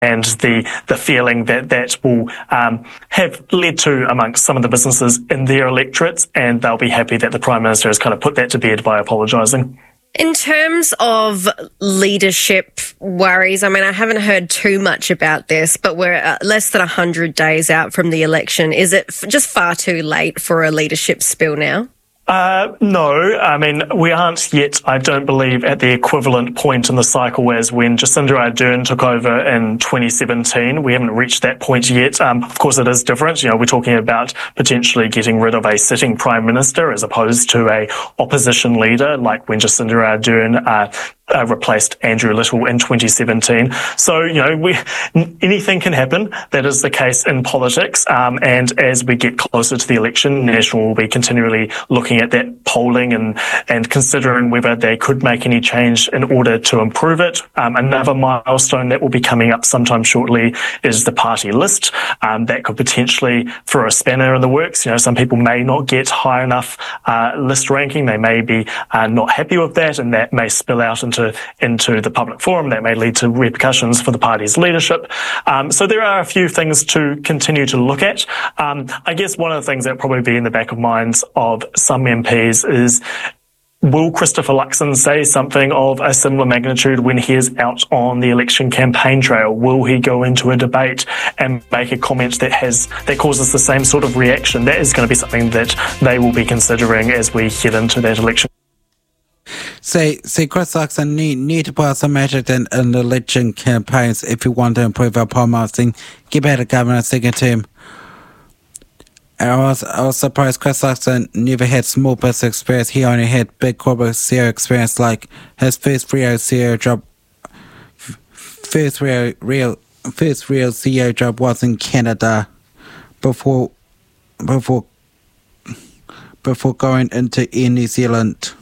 and the feeling that will have led to amongst some of the businesses in their electorates, and they'll be happy that the Prime Minister has kind of put that to bed by apologising. In terms of leadership worries, I mean, I haven't heard too much about this, but we're less than 100 days out from the election. Is it just far too late for a leadership spill now? No, I mean, we aren't yet, I don't believe, at the equivalent point in the cycle as when Jacinda Ardern took over in 2017. We haven't reached that point yet. Of course, it is different. We're talking about potentially getting rid of a sitting Prime Minister as opposed to a opposition leader, like when Jacinda Ardern replaced Andrew Little in 2017. So, anything can happen. That is the case in politics. And as we get closer to the election, National will be continually looking at that polling and considering whether they could make any change in order to improve it. Another milestone that will be coming up sometime shortly is the party list. That could potentially throw a spanner in the works. Some people may not get high enough list ranking. They may be not happy with that, and that may spill out into the public forum. That may lead to repercussions for the party's leadership. So there are a few things to continue to look at. I guess one of the things that will probably be in the back of minds of some MPs is, will Christopher Luxon say something of a similar magnitude when he is out on the election campaign trail? Will he go into a debate and make a comment that causes the same sort of reaction? That is going to be something that they will be considering as we head into that election. Say Chris Luxon need to pass a measure in election campaigns if you want to improve our polling, give out a government second term. I was surprised Chris Luxon never had small business experience. He only had big corporate CEO experience, like his first real CEO job was in Canada before going into Air New Zealand.